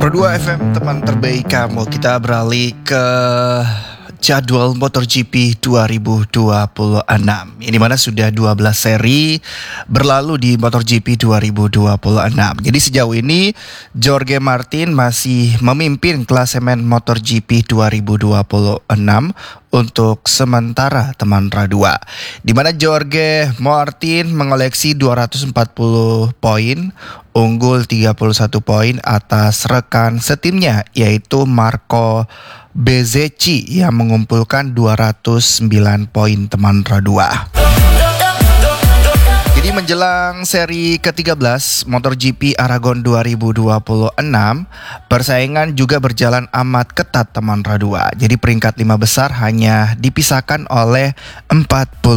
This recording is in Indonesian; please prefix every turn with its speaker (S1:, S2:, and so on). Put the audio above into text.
S1: Pro 2 FM, teman terbaik kamu. Kita beralih ke jadwal MotoGP 2026. Ini mana sudah 12 seri berlalu di MotoGP 2026. Jadi sejauh ini Jorge Martin masih memimpin klasemen MotoGP 2026 untuk sementara, teman Radua. Di mana Jorge Martin mengoleksi 240 poin, unggul 31 poin atas rekan setimnya yaitu Marco Bezzecchi yang mengumpulkan 209 poin, teman Radua. Jadi menjelang seri ke-13 MotoGP Aragon 2026, persaingan juga berjalan amat ketat, teman Radua. Jadi peringkat 5 besar hanya dipisahkan oleh 40